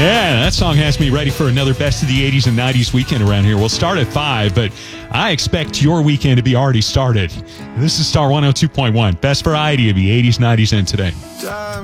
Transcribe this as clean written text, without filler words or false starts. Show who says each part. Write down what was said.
Speaker 1: Yeah, that song has me ready for another Best of the 80s and 90s weekend around here. We'll start at 5, but I expect your weekend to be already started. This is Star 102.1, best variety of the 80s, 90s, and today.